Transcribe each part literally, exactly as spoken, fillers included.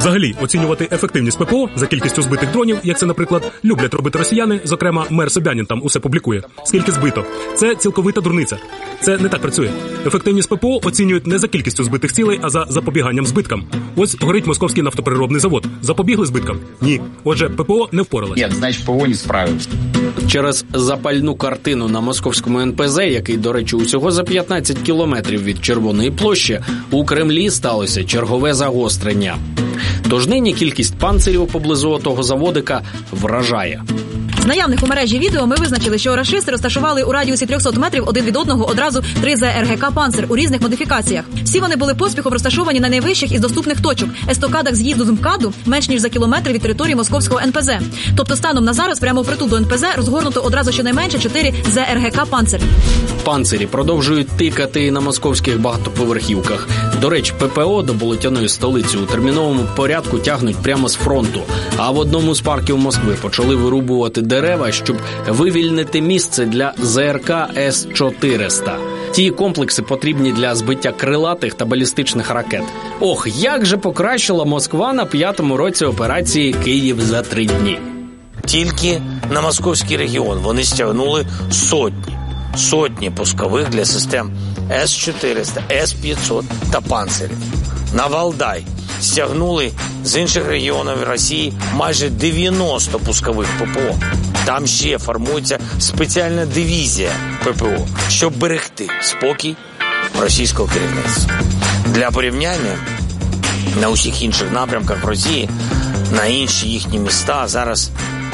Взагалі, оцінювати ефективність ППО за кількістю збитих дронів, як це, наприклад, люблять робити росіяни, зокрема, мер Собянін там усе публікує, скільки збито. Це цілковита дурниця. Це не так працює. Ефективність ППО оцінюють не за кількістю збитих цілей, а за запобіганням збиткам. Ось горить Московський нафтопереробний завод. Запобігли збиткам? Ні. Отже, ППО не впоралось. Ні, значить, ППО не справився. Через запальну картину на московському ен пе зет, який, до речі, усього за п'ятнадцять кілометрів від Червоної площі, у Кремлі сталося чергове загострення. Тож нині кількість панцирів поблизу того заводика вражає. З наявних у мережі відео ми визначили, що рашисти розташували у радіусі триста метрів один від одного одразу три зе ер ге ка «Панцир» у різних модифікаціях. Всі вони були поспіхом розташовані на найвищих із доступних точок – естокадах з'їзду з МКАДу менш ніж за кілометр від території московського ен пе зет. Тобто станом на зараз прямо впритул до ен пе зет розгорнуто одразу щонайменше чотири зе ер ге ка «Панцир». Панцирі продовжують тикати на московських багатоповерхівках. До речі, пе пе о до болотяної столиці у терміновому порядку тягнуть прямо з фронту. А в одному з парків Москви почали вирубувати дерева, щоб вивільнити місце для зе ер ка ес чотириста. Ті комплекси потрібні для збиття крилатих та балістичних ракет. Ох, як же покращила Москва на п'ятому році операції «Київ за три дні». Тільки на московський регіон вони стягнули сотні, сотні пускових для систем ес чотириста, ес п'ятсот та «Панцирів». На Валдай стягнули з інших регіонів Росії майже дев'яносто пускових пе пе о. Там ще формується спеціальна дивізія пе пе о, щоб берегти спокій російського керівництва. Для порівняння, на усіх інших напрямках Росії, на інші їхні міста зараз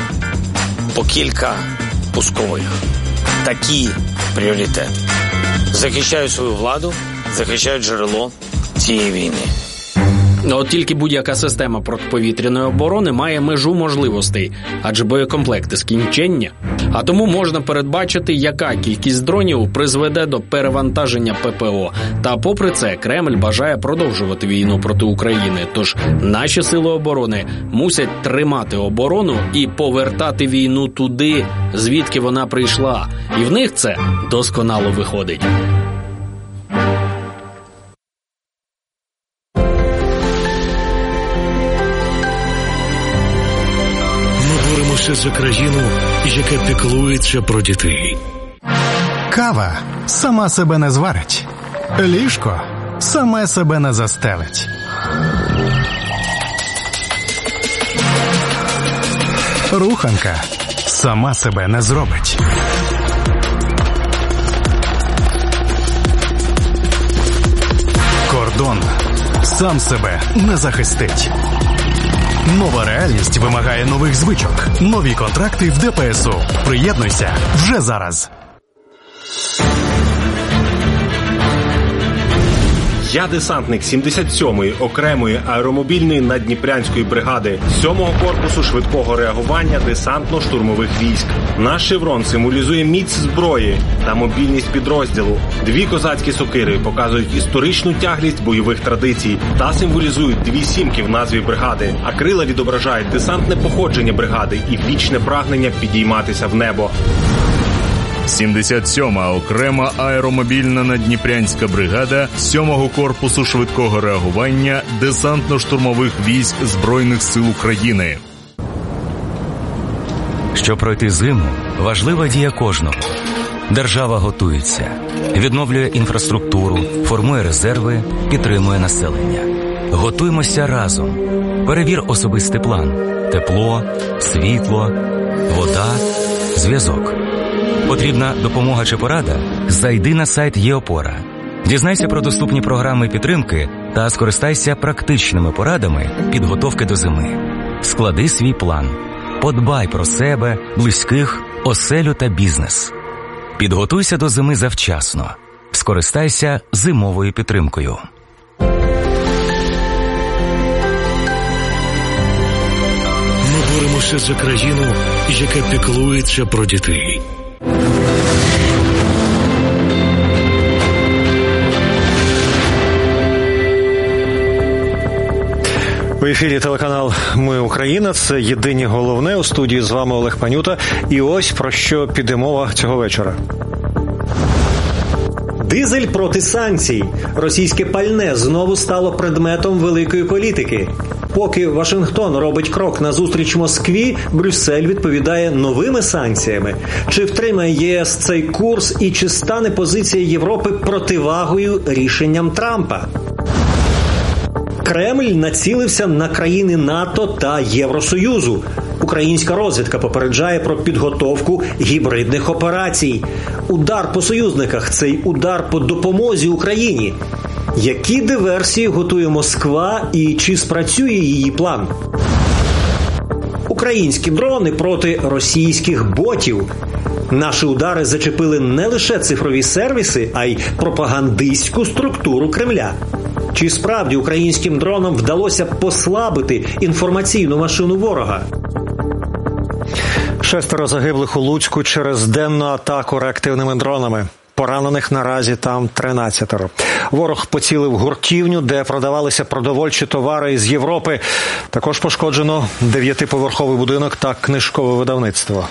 по кілька пускових. Такі пріоритети. Захищають свою владу, захищають джерело цієї війни. От тільки будь-яка система протиповітряної оборони має межу можливостей, адже боєкомплекти скінчення. А тому можна передбачити, яка кількість дронів призведе до перевантаження пе пе о. Та попри це, Кремль бажає продовжувати війну проти України. Тож наші сили оборони мусять тримати оборону і повертати війну туди, звідки вона прийшла. І в них це досконало виходить. За країну, яка піклується про дітей. Кава сама себе не зварить. Ліжко саме себе не застелить. Руханка сама себе не зробить. Кордон сам себе не захистить. Нова реальність вимагає нових звичок. Нові контракти в де пе ес у. Приєднуйся вже зараз. Я десантник сімдесят сьомої окремої аеромобільної наддніпрянської бригади сьомого корпусу швидкого реагування десантно-штурмових військ. Наш шеврон символізує міць зброї та мобільність підрозділу. Дві козацькі сокири показують історичну тяглість бойових традицій та символізують дві сімки в назві бригади, а крила відображають десантне походження бригади і вічне прагнення підійматися в небо. сімдесят сьома окрема аеромобільна наддніпрянська бригада сьомого корпусу швидкого реагування десантно-штурмових військ Збройних сил України. Щоб пройти зиму, важлива дія кожного. Держава готується, відновлює інфраструктуру, формує резерви, підтримує населення. Готуємося разом. Перевір особистий план. Тепло, світло, вода, зв'язок. Потрібна допомога чи порада? Зайди на сайт ЄОпора. Дізнайся про доступні програми підтримки та скористайся практичними порадами підготовки до зими. Склади свій план. Подбай про себе, близьких, оселю та бізнес. Підготуйся до зими завчасно. Скористайся зимовою підтримкою. Ми боремося за країну, яка піклується про дітей. В ефірі телеканал «Ми Україна». Це єдині головне. У студії з вами Олег Панюта. І ось про що піде мова цього вечора. Дизель проти санкцій. Російське пальне знову стало предметом великої політики. Поки Вашингтон робить крок назустріч Москві, Брюссель відповідає новими санкціями. Чи втримає ЄС цей курс і чи стане позиція Європи противагою рішенням Трампа? Кремль націлився на країни НАТО та Євросоюзу. Українська розвідка попереджає про підготовку гібридних операцій. Удар по союзниках – цей удар по допомозі Україні. Які диверсії готує Москва і чи спрацює її план? Українські дрони проти російських ботів. Наші удари зачепили не лише цифрові сервіси, а й пропагандистську структуру Кремля. Чи справді українським дронам вдалося послабити інформаційну машину ворога? Шестеро загиблих у Луцьку через денну атаку реактивними дронами. Поранених наразі там тринадцятеро. Ворог поцілив гуртівню, де продавалися продовольчі товари із Європи. Також пошкоджено дев'ятиповерховий будинок та книжкове видавництво.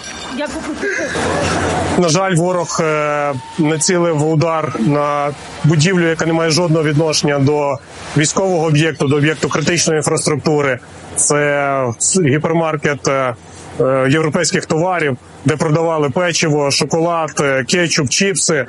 На жаль, ворог націлив удар на будівлю, яка не має жодного відношення до військового об'єкту, до об'єкту критичної інфраструктури. Це гіпермаркет європейських товарів, де продавали печиво, шоколад, кетчуп, чіпси.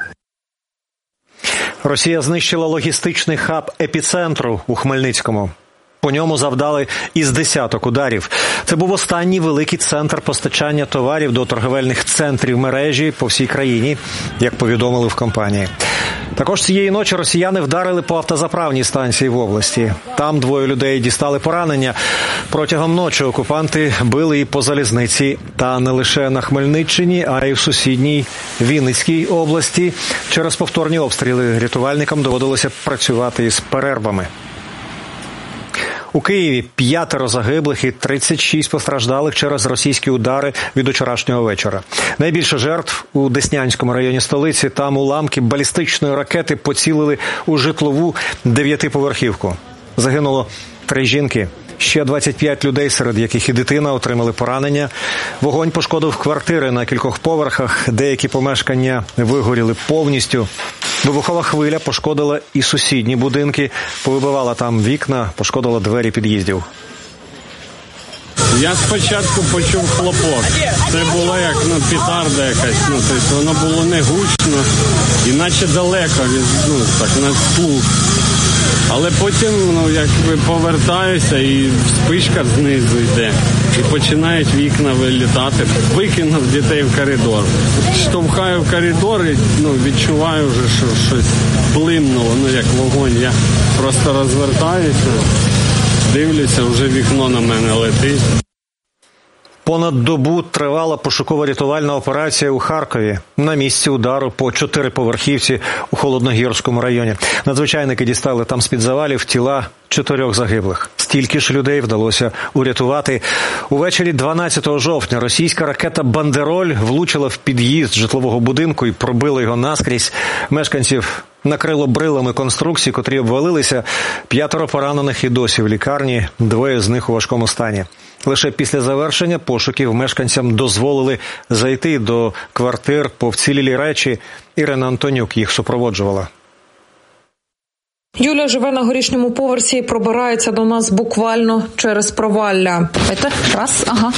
Росія знищила логістичний хаб епіцентру у Хмельницькому. По ньому завдали із десяток ударів. Це був останній великий центр постачання товарів до торговельних центрів мережі по всій країні, як повідомили в компанії. Також цієї ночі росіяни вдарили по автозаправній станції в області. Там двоє людей дістали поранення. Протягом ночі окупанти били і по залізниці. Та не лише на Хмельниччині, а й в сусідній Вінницькій області. Через повторні обстріли рятувальникам доводилося працювати із перервами. У Києві п'ятеро загиблих і тридцять шість постраждалих через російські удари від учорашнього вечора. Найбільше жертв у Деснянському районі столиці. Там уламки балістичної ракети поцілили у житлову дев'ятиповерхівку. Загинуло три жінки. Ще двадцять п'ять людей, серед яких і дитина, отримали поранення. Вогонь пошкодив квартири на кількох поверхах. Деякі помешкання вигоріли повністю. Вибухова хвиля пошкодила і сусідні будинки. Повибивала там вікна, пошкодила двері під'їздів. Я спочатку почув хлопок. Це було як ну, петарда якась. Ну, тобто воно було не гучно, іначе далеко, від, ну, так, на слух. Але потім, ну, якби повертаюся і спишка знизу йде. І починають вікна вилітати. Викинув дітей в коридор. Штовхаю в коридор і ну, відчуваю вже, що щось блимнуло, ну як вогонь. Я просто розвертаюся, дивлюся, вже вікно на мене летить. Понад добу тривала пошуково-рятувальна операція у Харкові. На місці удару по чотириповерхівці у Холодногірському районі. Надзвичайники дістали там з-під завалів тіла чотирьох загиблих. Стільки ж людей вдалося урятувати. Увечері дванадцятого жовтня російська ракета «Бандероль» влучила в під'їзд житлового будинку і пробила його наскрізь. Мешканців накрило брилами конструкцій, котрі обвалилися. П'ятеро поранених і досі в лікарні, двоє з них у важкому стані. Лише після завершення пошуків мешканцям дозволили зайти до квартир по вцілілі речі. Ірина Антонюк їх супроводжувала. Юля живе на горішньому поверсі і пробирається до нас буквально через провалля. Це раз, ага.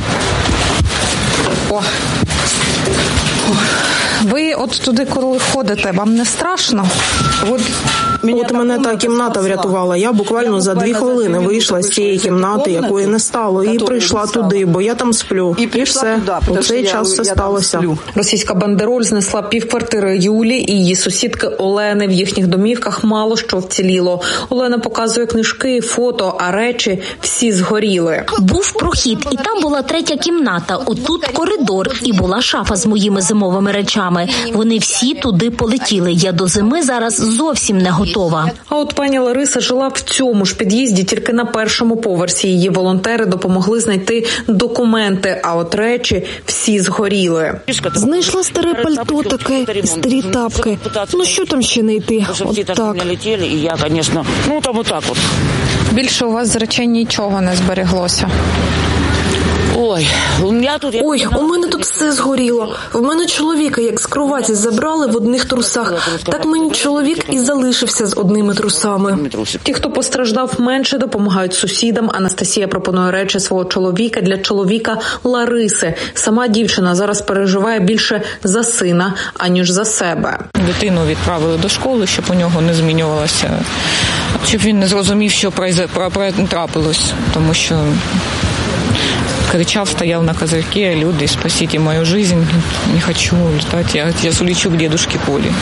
О. О. Ви от туди, коли ходите, вам не страшно? От, от мене та кімната врятувала. Я буквально за дві хвилини вийшла з цієї кімнати, якої не стало, і прийшла туди, бо я там сплю. І все. У цей час все сталося. Російська «Бандероль» знесла півквартири Юлі і її сусідки Олени. В їхніх домівках мало що вціліло. Олена показує книжки, фото, а речі всі згоріли. Був прохід, і там була третя кімната. Отут коридор, і була шафа з моїми зимовими речами. Вони всі туди полетіли. Я до зими зараз зовсім не готова. А от пані Лариса жила в цьому ж під'їзді, тільки на першому поверсі. Її волонтери допомогли знайти документи, а от речі всі згоріли. Знайшла старе пальто таке, старі тапки. Ну що там ще знайти? От так. Я, звісно, ну там отак от. Більше у вас з речей нічого не збереглося? Ой, у мене тут... Ой, у мене тут все згоріло. В мене чоловіка як з кроваті забрали в одних трусах. Так мені чоловік і залишився з одними трусами. Ті, хто постраждав менше, допомагають сусідам. Анастасія пропонує речі свого чоловіка для чоловіка Лариси. Сама дівчина зараз переживає більше за сина, аніж за себе. Дитину відправили до школи, щоб у нього не змінювалося, щоб він не зрозумів, що трапилось, тому що кричав, стоял на козырьке: люди, спасите мою жизнь, не хочу летать, я, я улечу к дедушке Поле.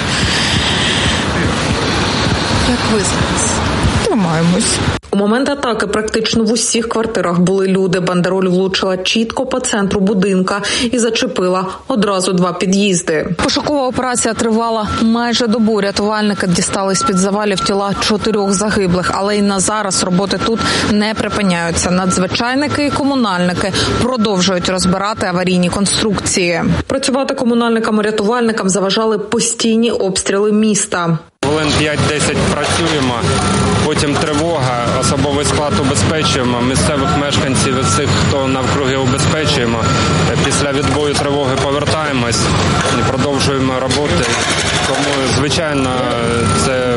Як ви зараз? Тримаємось. У момент атаки практично в усіх квартирах були люди. Бандероль влучила чітко по центру будинка і зачепила одразу два під'їзди. Пошукова операція тривала майже добу. Рятувальники дістали з-під завалів тіла чотирьох загиблих. Але й на зараз роботи тут не припиняються. Надзвичайники і комунальники продовжують розбирати аварійні конструкції. Працювати комунальникам-рятувальникам заважали постійні обстріли міста. Хвилин п'ять-десять працюємо, потім тривога, особовий склад убезпечуємо, місцевих мешканців і всіх, хто навкруги убезпечуємо. Після відбою тривоги повертаємось і продовжуємо роботи. Тому, звичайно, це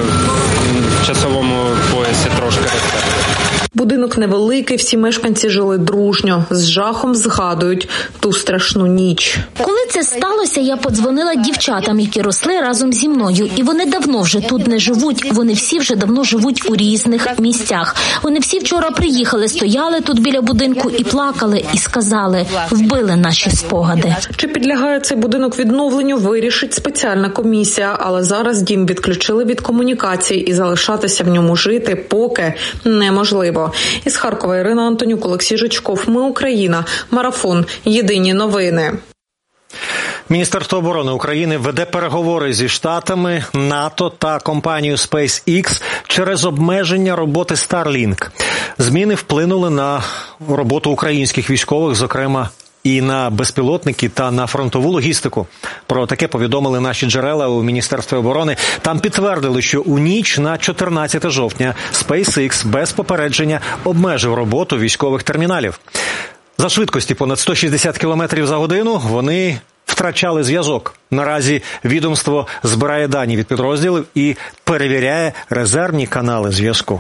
в часовому поясі трошки росте. Будинок невеликий, всі мешканці жили дружньо. З жахом згадують ту страшну ніч. Коли це сталося, я подзвонила дівчатам, які росли разом зі мною. І вони давно вже тут не живуть. Вони всі вже давно живуть у різних місцях. Вони всі вчора приїхали, стояли тут біля будинку і плакали, і сказали: вбили наші спогади. Чи підлягає цей будинок відновленню, вирішить спеціальна комісія. Але зараз дім відключили від комунікацій і залишатися в ньому жити поки неможливо. Із Харкова Ірина Антонюк, Олексій Жичков. Ми Україна. Марафон. Єдині новини. Міністерство оборони України веде переговори зі Штатами, НАТО та компанією SpaceX через обмеження роботи Starlink. Зміни вплинули на роботу українських військових, зокрема і на безпілотники та на фронтову логістику. Про таке повідомили наші джерела у Міністерстві оборони. Там підтвердили, що у ніч на чотирнадцяте жовтня SpaceX без попередження обмежив роботу військових терміналів. За швидкості понад сто шістдесят кілометрів за годину вони втрачали зв'язок. Наразі відомство збирає дані від підрозділів і перевіряє резервні канали зв'язку.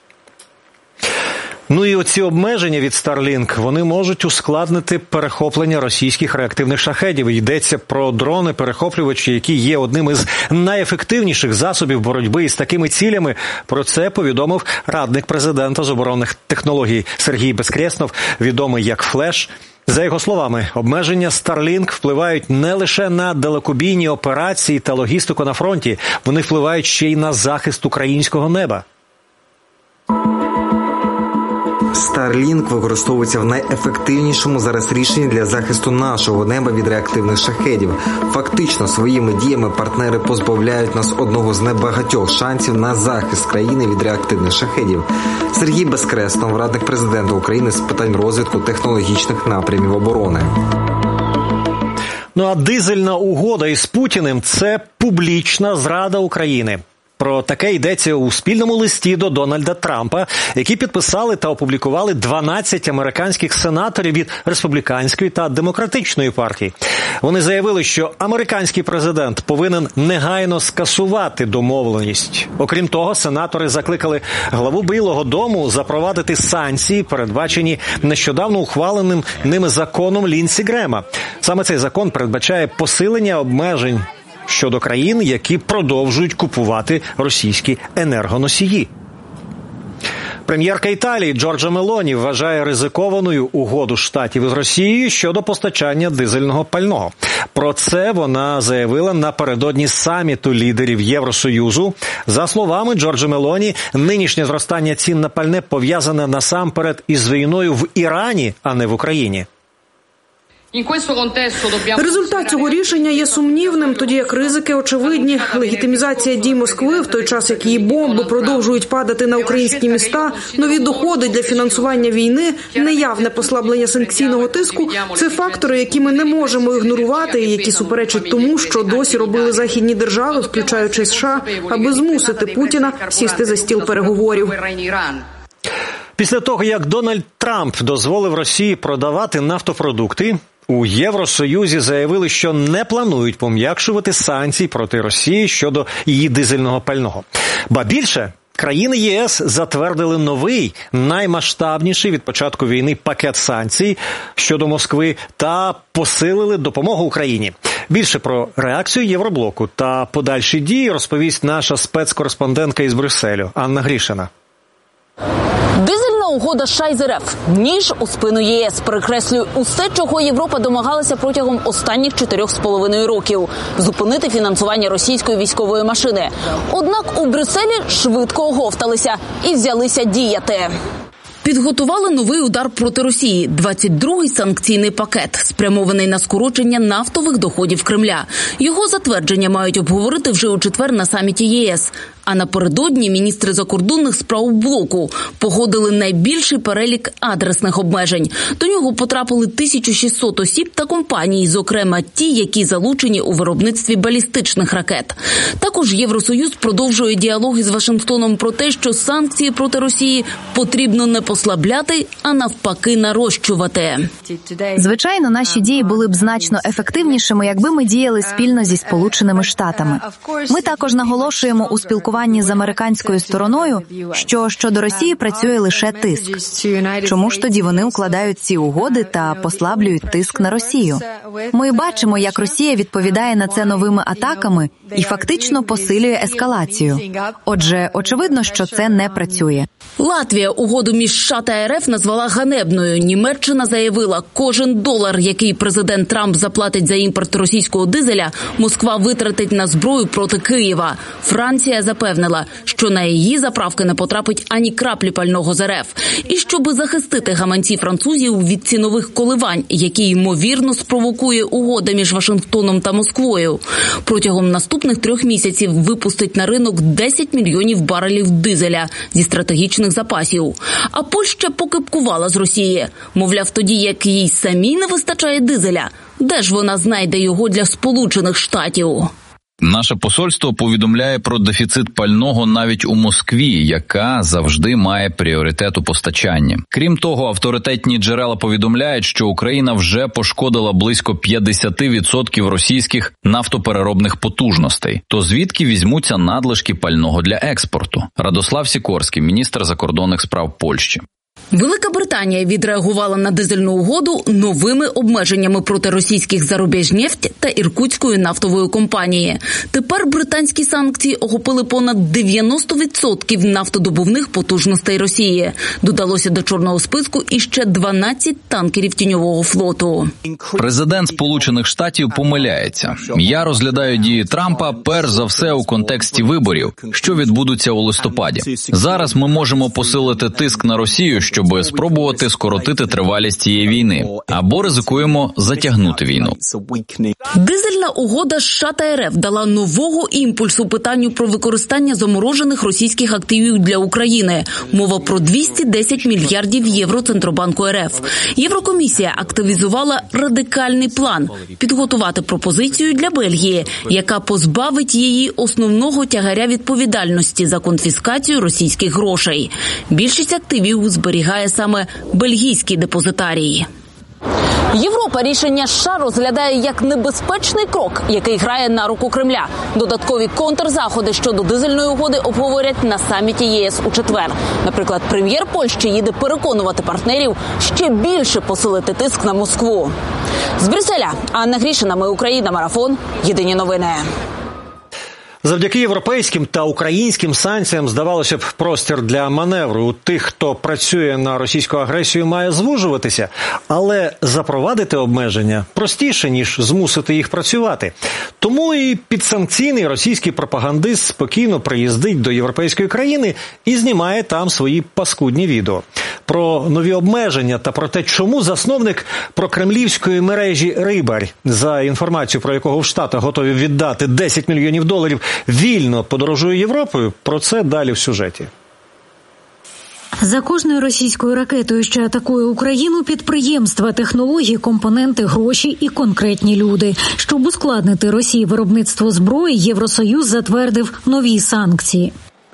Ну і оці обмеження від Starlink, вони можуть ускладнити перехоплення російських реактивних шахедів. Йдеться про дрони-перехоплювачі, які є одним із найефективніших засобів боротьби із такими цілями. Про це повідомив радник президента з оборонних технологій Сергій Безкреснов, відомий як Флеш. За його словами, обмеження Starlink впливають не лише на далекобійні операції та логістику на фронті, вони впливають ще й на захист українського неба. Starlink використовується в найефективнішому зараз рішенні для захисту нашого неба від реактивних шахедів. Фактично, своїми діями партнери позбавляють нас одного з небагатьох шансів на захист країни від реактивних шахедів. Сергій Безкреснов, радник президента України з питань розвитку технологічних напрямів оборони. Ну а дизельна угода із Путіним – це публічна зрада України. Про таке йдеться у спільному листі до Дональда Трампа, які підписали та опублікували дванадцять американських сенаторів від республіканської та демократичної партій. Вони заявили, що американський президент повинен негайно скасувати домовленість. Окрім того, сенатори закликали главу Білого дому запровадити санкції, передбачені нещодавно ухваленим ними законом Лінсі Грема. Саме цей закон передбачає посилення обмежень щодо країн, які продовжують купувати російські енергоносії. Прем'єрка Італії Джорджа Мелоні вважає ризикованою угоду Штатів із Росією щодо постачання дизельного пального. Про це вона заявила напередодні саміту лідерів Євросоюзу. За словами Джорджа Мелоні, нинішнє зростання цін на пальне пов'язане насамперед із війною в Ірані, а не в Україні. Результат цього рішення є сумнівним, тоді як ризики очевидні. Легітимізація дій Москви, в той час як її бомби продовжують падати на українські міста, нові доходи для фінансування війни, неявне послаблення санкційного тиску – це фактори, які ми не можемо ігнорувати і які суперечать тому, що досі робили західні держави, включаючи США, аби змусити Путіна сісти за стіл переговорів. Після того, як Дональд Трамп дозволив Росії продавати нафтопродукти, у Євросоюзі заявили, що не планують пом'якшувати санкції проти Росії щодо її дизельного пального. Ба більше, країни ЄС затвердили новий, наймасштабніший від початку війни пакет санкцій щодо Москви та посилили допомогу Україні. Більше про реакцію Євроблоку та подальші дії розповість наша спецкореспондентка із Брюсселю Анна Грішина. Дизельна угода США із РФ. Ніж у спину ЄС перекреслює усе, чого Європа домагалася протягом останніх чотирьох з половиною років – зупинити фінансування російської військової машини. Однак у Брюсселі швидко оговталися і взялися діяти. Підготували новий удар проти Росії – двадцять другий санкційний пакет, спрямований на скорочення нафтових доходів Кремля. Його затвердження мають обговорити вже у четвер на саміті ЄС. А напередодні міністри закордонних справ блоку погодили найбільший перелік адресних обмежень. До нього потрапили тисяча шістсот осіб та компаній, зокрема ті, які залучені у виробництві балістичних ракет. Також Євросоюз продовжує діалог із Вашингтоном про те, що санкції проти Росії потрібно не послабляти, а навпаки нарощувати. Звичайно, наші дії були б значно ефективнішими, якби ми діяли спільно зі Сполученими Штатами. Ми також наголошуємо у спілкуванні з американською стороною, що щодо Росії працює лише тиск. Чому ж тоді вони укладають ці угоди та послаблюють тиск на Росію? Ми бачимо, як Росія відповідає на це новими атаками і фактично посилює ескалацію. Отже, очевидно, що це не працює. Латвія угоду між США та РФ назвала ганебною. Німеччина заявила, кожен долар, який президент Трамп заплатить за імпорт російського дизеля, Москва витратить на зброю проти Києва. Франція запевнила, що на її заправки не потрапить ані краплі пального з РФ. І щоби захистити гаманці французів від цінових коливань, які, ймовірно, спровокує угода між Вашингтоном та Москвою, протягом наступних трьох місяців випустить на ринок десять мільйонів барелів дизеля зі стратегічних запасів. А Польща покипкувала з Росії. Мовляв, тоді як їй самій не вистачає дизеля, де ж вона знайде його для Сполучених Штатів? Наше посольство повідомляє про дефіцит пального навіть у Москві, яка завжди має пріоритет у постачанні. Крім того, авторитетні джерела повідомляють, що Україна вже пошкодила близько п'ятдесят відсотків російських нафтопереробних потужностей. То звідки візьмуться надлишки пального для експорту? Радослав Сікорський, міністр закордонних справ Польщі. Велика Британія відреагувала на дизельну угоду новими обмеженнями проти російських «Зарубіжнефть» та Іркутської нафтової компанії. Тепер британські санкції охопили понад дев'яносто відсотків нафтодобувних потужностей Росії. Додалося до чорного списку іще дванадцять танкерів тіньового флоту. Президент Сполучених Штатів помиляється. Я розглядаю дії Трампа перш за все у контексті виборів, що відбудуться у листопаді. Зараз ми можемо посилити тиск на Росію, щоб спробувати скоротити тривалість цієї війни, або ризикуємо затягнути війну. Дизельна угода США та РФ дала нового імпульсу питанню про використання заморожених російських активів для України. Мова про двісті десять мільярдів євро Центробанку РФ. Єврокомісія активізувала радикальний план – підготувати пропозицію для Бельгії, яка позбавить її основного тягаря відповідальності за конфіскацію російських грошей. Більшість активів зберігає саме бельгійський депозитарій. Європа рішення США розглядає як небезпечний крок, який грає на руку Кремля. Додаткові контрзаходи щодо дизельної угоди обговорять на саміті ЄС у четвер. Наприклад, прем'єр Польщі їде переконувати партнерів ще більше посилити тиск на Москву. З Брюсселя Анна Грішина, Ми Україна, Марафон, Єдині новини. Завдяки європейським та українським санкціям, здавалося б, простір для маневру у тих, хто працює на російську агресію, має звужуватися. Але запровадити обмеження простіше, ніж змусити їх працювати. Тому і підсанкційний російський пропагандист спокійно приїздить до європейської країни і знімає там свої паскудні відео. Про нові обмеження та про те, чому засновник прокремлівської мережі «Рибарь», за інформацію про якого в Штатах готові віддати десять мільйонів доларів, вільно подорожує Європою, про це далі в сюжеті. За кожною російською ракетою, що атакує Україну, підприємства, технології, компоненти, гроші і конкретні люди. Щоб ускладнити Росії виробництво зброї, Євросоюз затвердив нові санкції.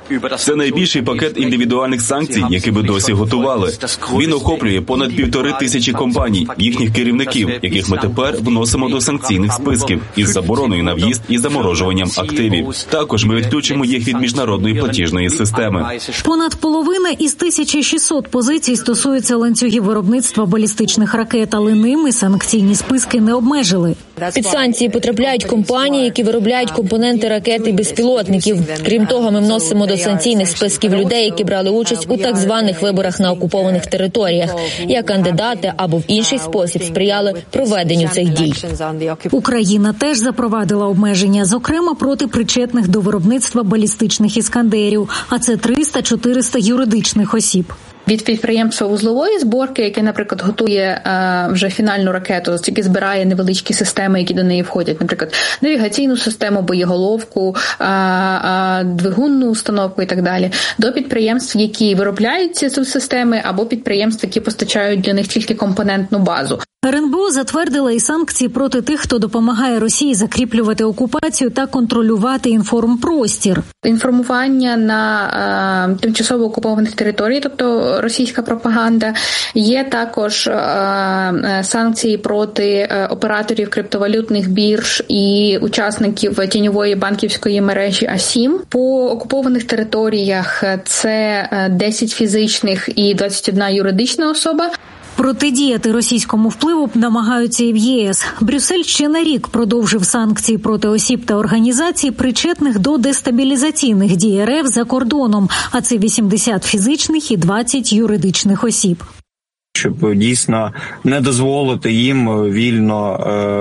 Це найбільший пакет індивідуальних санкцій, які ми досі готували. Він охоплює понад півтори тисячі компаній, їхніх керівників, яких ми тепер вносимо до санкційних списків із забороною на в'їзд і заморожуванням активів. Також ми відключимо їх від міжнародної платіжної системи. Понад половина із тисячі шістсот позицій стосується ланцюгів виробництва балістичних ракет, але ними санкційні списки не обмежили. Під санкції потрапляють компанії, які виробляють компоненти ракет і безпілотників. Крім того, ми вносимо до санкційних списків людей, які брали участь у так званих виборах на окупованих територіях, як кандидати або в інший спосіб сприяли проведенню цих дій. Україна теж запровадила обмеження, зокрема проти причетних до виробництва балістичних іскандерів, а це триста-чотириста юридичних осіб. Від підприємства вузлової зборки, яке, наприклад, готує е, вже фінальну ракету, яке збирає невеличкі системи, які до неї входять, наприклад, навігаційну систему, боєголовку, е, е, двигунну установку і так далі, до підприємств, які виробляють ці системи, або підприємств, які постачають для них тільки компонентну базу. РНБО затвердила і санкції проти тих, хто допомагає Росії закріплювати окупацію та контролювати інформпростір. Інформування на е, тимчасово окупованих територіях, тобто російська пропаганда. Є також е, санкції проти е, операторів криптовалютних бірж і учасників тіньової банківської мережі А сім. По окупованих територіях це десять фізичних і двадцять одна юридична особа. Протидіяти російському впливу намагаються і в ЄС. Брюссель ще на рік продовжив санкції проти осіб та організацій, причетних до дестабілізаційних дій РФ за кордоном, а це вісімдесят фізичних і двадцять юридичних осіб. Щоб дійсно не дозволити їм вільно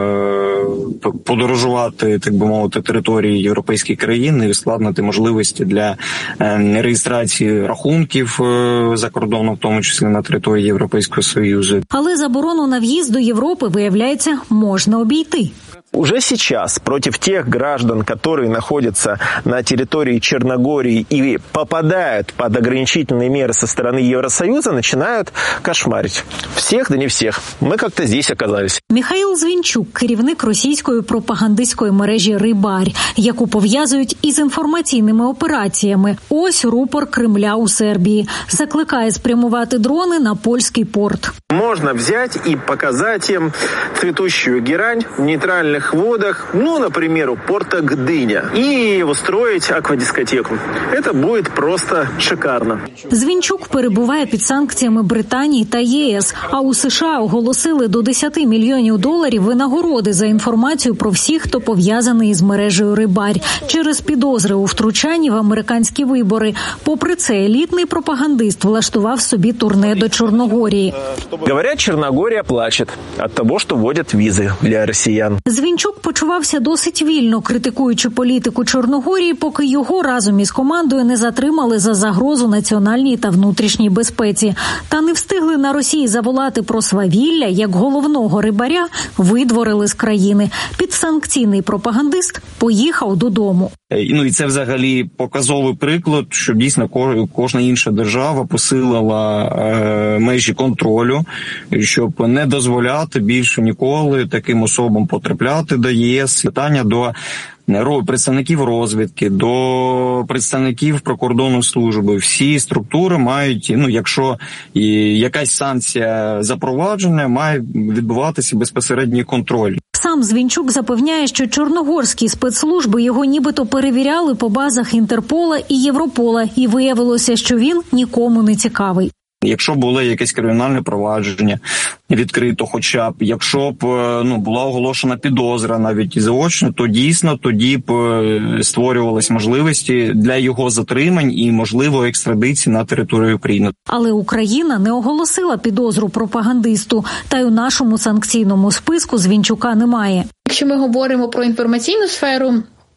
е- подорожувати, так би мовити, території європейських країн і ускладнити можливості для е- реєстрації рахунків е- за кордоном, в тому числі на території Європейського Союзу. Але заборону на в'їзд до Європи, виявляється, можна обійти. Уже сейчас против тех граждан, которые находятся на территории Черногории и попадают под ограничительные меры со стороны Евросоюза, начинают кошмарить. Всех, да не всех. Мы как-то здесь оказались. Михаїл Звінчук, керівник російської пропагандистської мережі «Рибарь», яку пов'язують із інформаційними операціями. Ось рупор Кремля у Сербії. Закликає спрямувати дрони на польський порт. Можно взять и показать им цветущую герань в нейтральных водах, ну, например, у порта Гдыня, и устроить аквадискотеку. Это будет просто шикарно. Звінчук перебуває під санкціями Британії та ЄС, а у США оголосили до десять мільйонів доларів винагороди за інформацію про всіх, хто пов'язаний із мережею «Рибарь» через підозри у втручанні в американські вибори. Попри це, елітний пропагандист влаштував собі турне до Чорногорії. Говорят, Черногория плачет от того, что вводят визы для россиян. Звінчук почувався досить вільно, критикуючи політику Чорногорії, поки його разом із командою не затримали за загрозу національній та внутрішній безпеці. Та не встигли на Росії заволати про свавілля, як головного рибаря видворили з країни. Підсанкційний пропагандист поїхав додому. Ну і це взагалі показовий приклад, що дійсно кожна інша держава посилила е, межі контролю, щоб не дозволяти більше ніколи таким особам потрапляти до ЄС. Питання до представників розвідки, до представників прикордонної служби. Всі структури мають, ну, якщо якась санкція запроваджена, має відбуватися безпосередній контроль. Сам Звінчук запевняє, що чорногорські спецслужби його нібито перевіряли по базах Інтерпола і Європола, і виявилося, що він нікому не цікавий. Якщо було якесь кримінальне провадження відкрито, хоча б, якщо б ну була оголошена підозра навіть і заочно, то дійсно тоді б створювалися можливості для його затримань і, можливо, екстрадиції на територію України. Але Україна не оголосила підозру пропагандисту, та й у нашому санкційному списку Звінчука немає. Якщо ми говоримо про інформаційну сферу,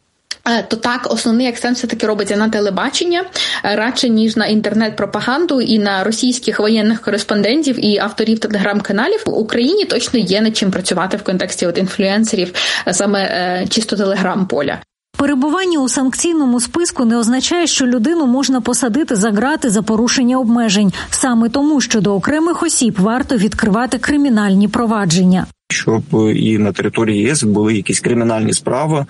то так, основний акцент все-таки робиться на телебачення, радше ніж на інтернет-пропаганду і на російських воєнних кореспондентів і авторів телеграм-каналів. В Україні точно є над чим працювати в контексті от інфлюенсерів, саме е, чисто телеграм-поля. Перебування у санкційному списку не означає, що людину можна посадити за ґрати за порушення обмежень. Саме тому, що до окремих осіб варто відкривати кримінальні провадження. Щоб і на території ЄС були якісь кримінальні справи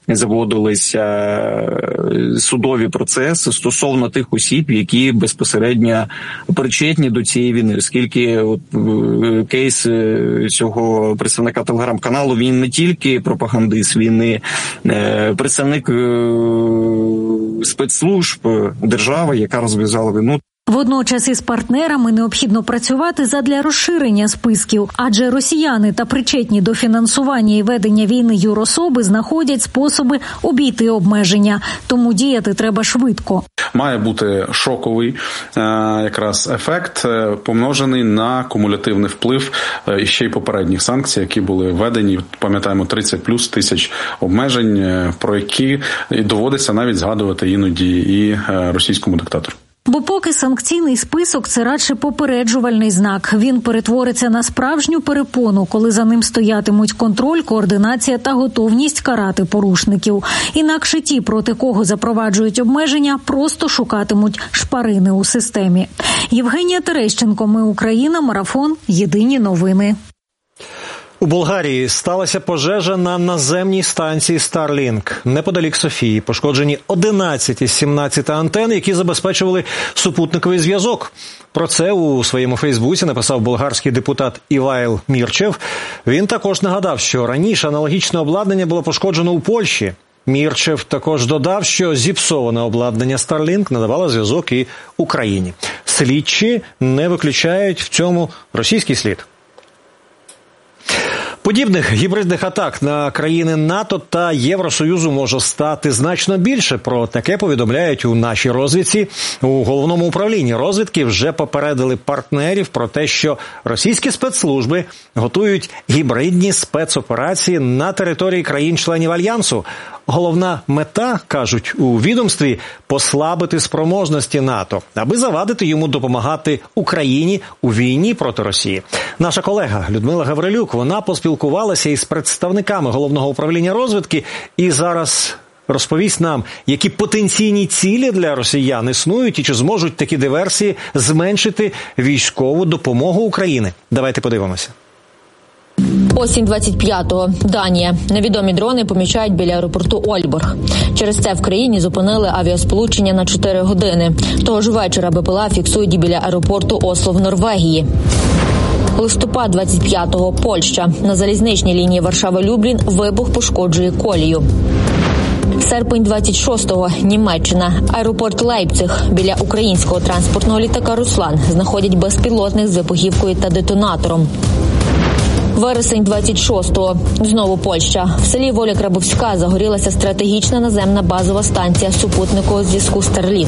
заводилися судові процеси стосовно тих осіб, які безпосередньо причетні до цієї війни, оскільки от кейс цього представника телеграм-каналу, він не тільки пропагандист, він і представник спецслужб держави, яка розв'язала війну. Водночас із партнерами необхідно працювати задля розширення списків, адже росіяни та причетні до фінансування і ведення війни юрособи знаходять способи обійти обмеження, тому діяти треба швидко. Має бути шоковий якраз ефект, помножений на кумулятивний вплив ще й попередніх санкцій, які були введені, пам'ятаємо, тридцять плюс тисяч обмежень, про які доводиться навіть згадувати іноді і російському диктатору. Бо поки санкційний список – це радше попереджувальний знак. Він перетвориться на справжню перепону, коли за ним стоятимуть контроль, координація та готовність карати порушників. Інакше ті, проти кого запроваджують обмеження, просто шукатимуть шпарини у системі. Євгенія Терещенко, Ми Україна, Марафон, Єдині новини. У Болгарії сталася пожежа на наземній станції Starlink неподалік Софії. Пошкоджені одинадцять із сімнадцяти антен, які забезпечували супутниковий зв'язок. Про це у своєму Фейсбуці написав болгарський депутат Івайл Мірчев. Він також нагадав, що раніше аналогічне обладнання було пошкоджено у Польщі. Мірчев також додав, що зіпсоване обладнання Starlink надавало зв'язок і Україні. Слідчі не виключають в цьому російський слід. Подібних гібридних атак на країни НАТО та Євросоюзу може стати значно більше. Про таке повідомляють у нашій розвідці. У Головному управлінні розвідки вже попередили партнерів про те, що російські спецслужби готують гібридні спецоперації на території країн-членів Альянсу. Головна мета, кажуть у відомстві, послабити спроможності НАТО, аби завадити йому допомагати Україні у війні проти Росії. Наша колега Людмила Гаврилюк, вона поспілкувалася із представниками Головного управління розвідки і зараз розповість нам, які потенційні цілі для росіян існують і чи зможуть такі диверсії зменшити військову допомогу України. Давайте подивимося. Осінь двадцять п'ятого. Данія. Невідомі дрони помічають біля аеропорту Ольборг. Через це в країні зупинили авіасполучення на чотири години. Того ж вечора БПЛА фіксують і біля аеропорту Осло в Норвегії. Листопад двадцять п'ятого. Польща. На залізничній лінії Варшава-Люблін вибух пошкоджує колію. Серпень двадцять шостого. Німеччина. Аеропорт Лейпциг. Біля українського транспортного літака «Руслан» знаходять безпілотник з вибухівкою та детонатором. Вересень двадцять шостого. Знову Польща. В селі Воля Крабовська загорілася стратегічна наземна базова станція супутникового зв'язку Starlink.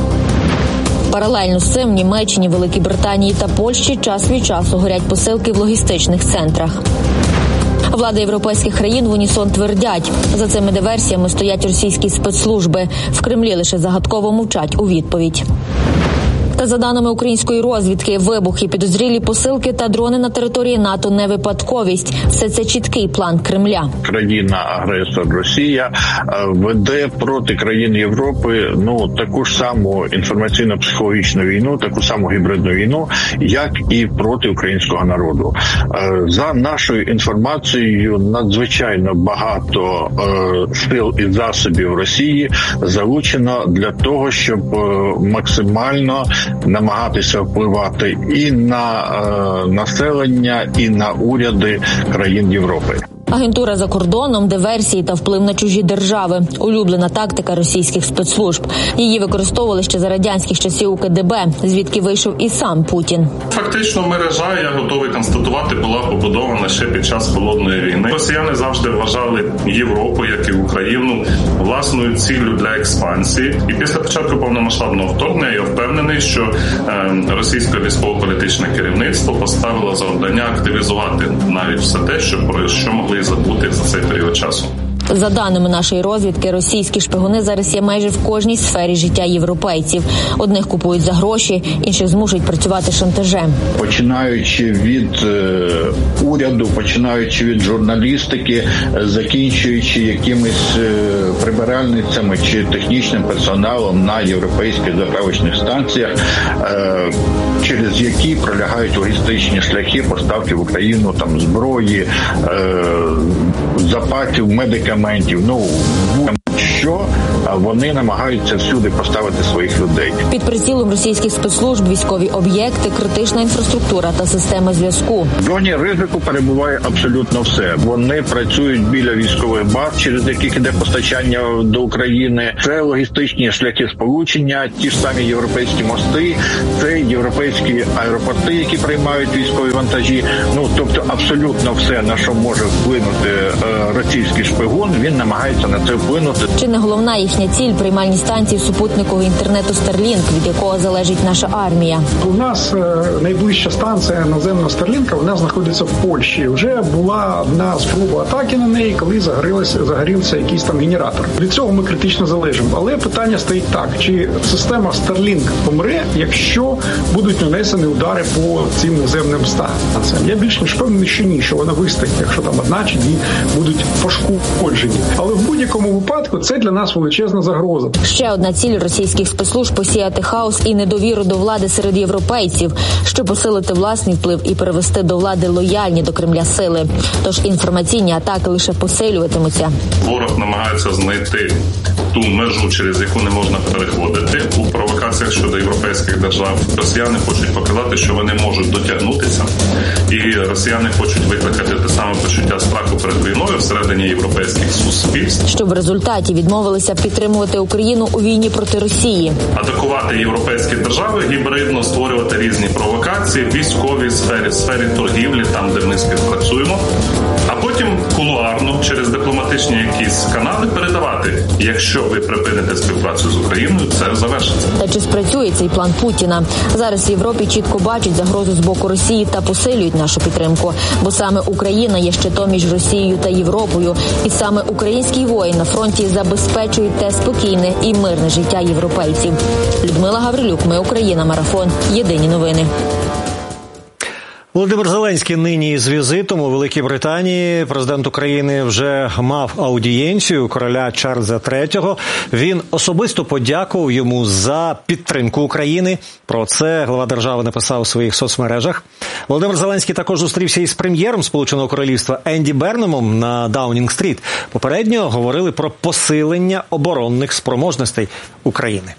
Паралельно з цим в Німеччині, Великій Британії та Польщі час від часу горять посилки в логістичних центрах. Влади європейських країн в унісон твердять, за цими диверсіями стоять російські спецслужби. В Кремлі лише загадково мовчать у відповідь. Та за даними української розвідки, вибухи, підозрілі посилки та дрони на території НАТО не випадковість. Все це чіткий план Кремля. Країна-агресор Росія веде проти країн Європи ну таку ж саму інформаційно-психологічну війну, таку саму гібридну війну, як і проти українського народу. За нашою інформацією, надзвичайно багато сил і засобів Росії залучено для того, щоб максимально намагатися впливати і на е, населення, і на уряди країн Європи. Агентура за кордоном, диверсії та вплив на чужі держави – улюблена тактика російських спецслужб. Її використовували ще за радянських часів у ка де бе, звідки вийшов і сам Путін. Фактично мережа, я готовий констатувати, була побудована ще під час Холодної війни. Росіяни завжди вважали Європу, як і Україну, власною ціллю для експансії. І після початку повномасштабного вторгнення я впевнений, що е, російське військово-політичне керівництво поставило завдання активізувати навіть все те, що, про що могли забути за цей період часу. За даними нашої розвідки, російські шпигуни зараз є майже в кожній сфері життя європейців. Одних купують за гроші, інших змушують працювати шантажем. Починаючи від е, уряду, починаючи від журналістики, закінчуючи якимись е, прибиральницями чи технічним персоналом на європейських заправочних станціях, е, через які пролягають логістичні шляхи поставки в Україну там зброї, е, запасів, медикаментів, елементів. Ну, що вони намагаються всюди поставити своїх людей. Під прицілом російських спецслужб військові об'єкти, критична інфраструктура та системи зв'язку. В зоні ризику перебуває абсолютно все. Вони працюють біля військових баз, через яких іде постачання до України. Це логістичні шляхи сполучення, ті ж самі європейські мости, це європейські аеропорти, які приймають військові вантажі. Ну, тобто абсолютно все, на що може вплинути е, російський шпигун, він намагається на це вплинути. Чи не головна їхня ціль – приймальні станції супутникового інтернету Starlink, від якого залежить наша армія? У нас е, найближча станція наземного Starlink, вона знаходиться в Польщі. Вже була одна спроба атаки на неї, коли загорілося, загорівся якийсь там генератор. Від цього ми критично залежимо. Але питання стоїть так, чи система Starlink помре, якщо будуть нанесені удари по цим наземним станціям? Я більш ніж впевнений, що ні, що вона вистоїть, якщо там одна чи дві будуть пошкоджені. Але в будь-якому випадку це для нас величезна загроза. Ще одна ціль російських спецслужб – посіяти хаос і недовіру до влади серед європейців, щоб посилити власний вплив і перевести до влади лояльні до Кремля сили. Тож інформаційні атаки лише посилюватимуться. Ворог намагається знайти ту межу, через яку не можна переходити. У провокаціях щодо європейських держав росіяни хочуть показати, що вони можуть дотягнутися. І росіяни хочуть викликати те саме почуття страху перед війною всередині європейських суспільств. Щоб в результаті відмовилися підтримувати Україну у війні проти Росії. Атакувати європейські держави, гібридно створювати різні провокації в військовій сфері, сфері торгівлі, там, де ми співпрацюємо. А потім кулуарно, через дипломатичні якісь канали передавати. Якщо ви припините співпрацю з Україною, це завершиться. Та чи спрацює цей план Путіна? Зараз в Європі чітко бачать загрозу з боку Росії та посилюють нашу підтримку. Бо саме Україна є щитом між Росією та Європою. І саме український воїн на фронті забезпечують те спокійне і мирне життя європейців. Людмила Гаврилюк, Ми Україна, Марафон. Єдині новини. Володимир Зеленський нині з візитом у Великій Британії. Президент України вже мав аудієнцію короля Чарльза третього. Він особисто подякував йому за підтримку України. Про це глава держави написав у своїх соцмережах. Володимир Зеленський також зустрівся із прем'єром Сполученого Королівства Енді Бернемом на Даунінг-стріт. Попередньо говорили про посилення оборонних спроможностей України.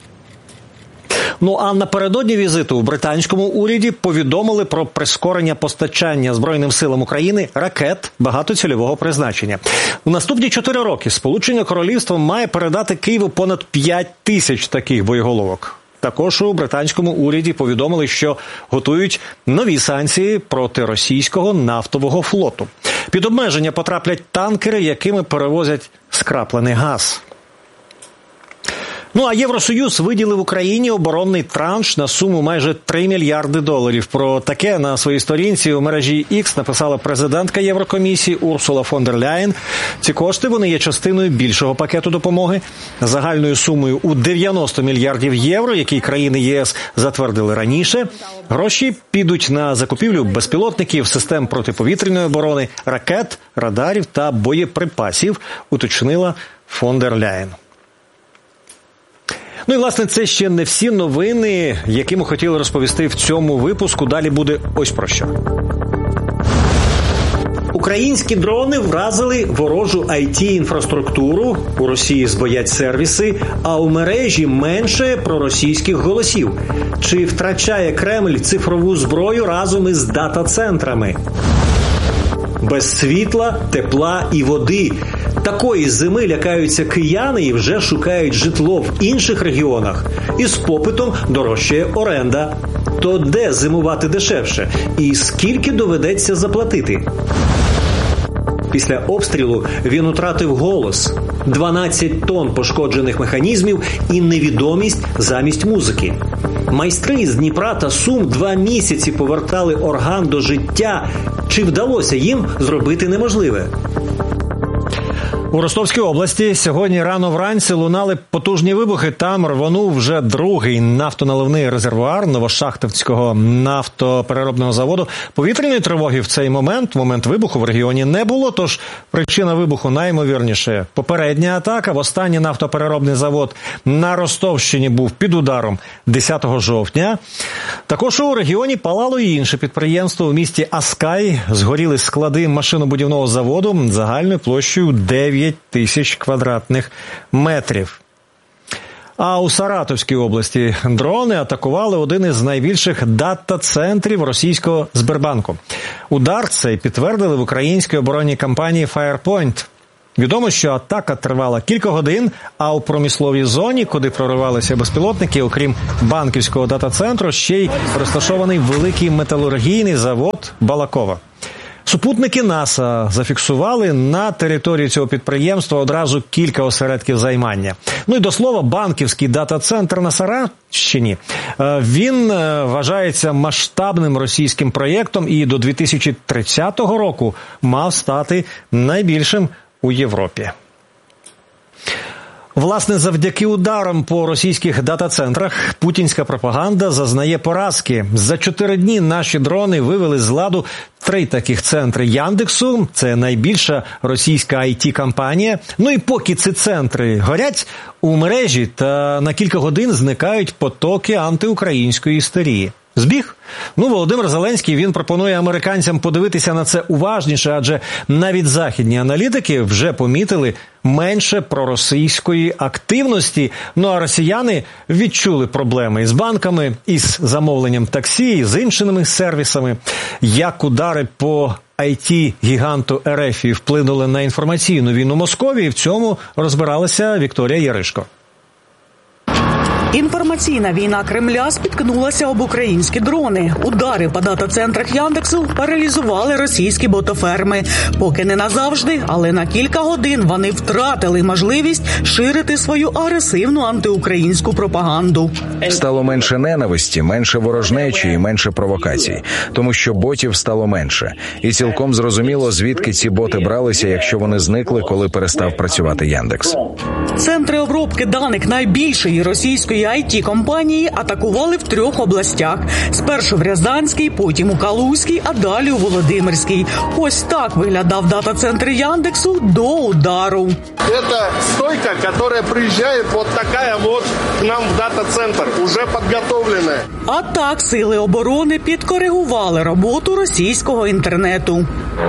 Ну а напередодні візиту у британському уряді повідомили про прискорення постачання Збройним силам України ракет багатоцільового призначення. У наступні чотири роки Сполучене Королівство має передати Києву понад п'ять тисяч таких боєголовок. Також у британському уряді повідомили, що готують нові санкції проти російського нафтового флоту. Під обмеження потраплять танкери, якими перевозять скраплений газ. Ну а Євросоюз виділив Україні оборонний транш на суму майже три мільярди доларів. Про таке на своїй сторінці у мережі X написала президентка Єврокомісії Урсула фон дер Ляєн. Ці кошти вони є частиною більшого пакету допомоги загальною сумою у дев'яносто мільярдів євро, який країни ЄС затвердили раніше. Гроші підуть на закупівлю безпілотників, систем протиповітряної оборони, ракет, радарів та боєприпасів, уточнила фон дер Ляєн. Ну і, власне, це ще не всі новини, які ми хотіли розповісти в цьому випуску. Далі буде ось про що. Українські дрони вразили ворожу ай ті-інфраструктуру, у Росії збоять сервіси, а у мережі менше проросійських голосів. Чи втрачає Кремль цифрову зброю разом із дата-центрами? Без світла, тепла і води. Такої зими лякаються кияни і вже шукають житло в інших регіонах. Із попитом дорожчає оренда. То де зимувати дешевше? І скільки доведеться заплатити? Після обстрілу він втратив голос. дванадцять тонн пошкоджених механізмів і невідомість замість музики. Майстри з Дніпра та Сум два місяці повертали орган до життя. Чи вдалося їм зробити неможливе? У Ростовській області сьогодні рано вранці лунали потужні вибухи. Там рвонув вже другий нафтоналивний резервуар Новошахтівського нафтопереробного заводу. Повітряної тривоги в цей момент, в момент вибуху в регіоні не було, тож причина вибуху найімовірніше попередня атака. Востаннє нафтопереробний завод на Ростовщині був під ударом десятого жовтня. Також у регіоні палало і інше підприємство. У місті Аскай згоріли склади машинобудівного заводу загальною площею дев'ять дев'ять тисяч квадратних метрів. А у Саратовській області дрони атакували один із найбільших дата-центрів російського Сбербанку. Удар цей підтвердили в українській оборонній компанії Firepoint. Відомо, що атака тривала кілька годин, а у промисловій зоні, куди проривалися безпілотники, окрім банківського дата-центру, ще й розташований великий металургійний завод «Балакова». Супутники НАСА зафіксували на території цього підприємства одразу кілька осередків займання. Ну і до слова, банківський дата-центр на Саратовщині, він вважається масштабним російським проєктом і до дві тисячі тридцятого року мав стати найбільшим у Європі. Власне, завдяки ударам по російських дата-центрах путінська пропаганда зазнає поразки. За чотири дні наші дрони вивели з ладу три таких центри Яндексу. Це найбільша російська ай ті-компанія. Ну і поки ці центри горять, у мережі та на кілька годин зникають потоки антиукраїнської істерії. Збіг? Ну, Володимир Зеленський, він пропонує американцям подивитися на це уважніше, адже навіть західні аналітики вже помітили менше проросійської активності. Ну, а росіяни відчули проблеми із банками, із замовленням таксі, з іншими сервісами. Як удари по ай ті-гіганту РФ вплинули на інформаційну війну Московії, в цьому розбиралася Вікторія Яришко. Інформаційна війна Кремля спіткнулася об українські дрони. Удари по дата-центрах Яндексу паралізували російські ботоферми. Поки не назавжди, але на кілька годин вони втратили можливість ширити свою агресивну антиукраїнську пропаганду. Стало менше ненависті, менше ворожнечі і менше провокацій. Тому що ботів стало менше. І цілком зрозуміло, звідки ці боти бралися, якщо вони зникли, коли перестав працювати Яндекс. Центри обробки даних найбільшої російської ай ті-компанії атакували в трьох областях. Спершу в Рязанській, потім у Калузькій, а далі у Володимирській. Ось так виглядав дата-центр Яндексу до удару. Це стойка, яка приїжджає вот така вот к нам в дата-центр, уже підготовлена. А так сили оборони підкоригували роботу російського інтернету.